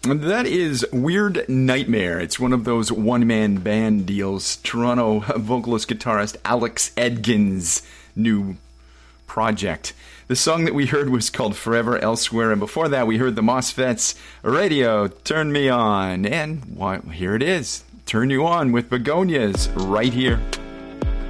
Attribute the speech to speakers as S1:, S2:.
S1: That is Weird Nightmare. It's one of those one-man band deals. Toronto vocalist guitarist Alex Edgins' new project. The song that we heard was called Forever Elsewhere, and before that we heard the MOSFETs, Radio, Turn Me On, and here it is, Turn You On with Begonias, right here.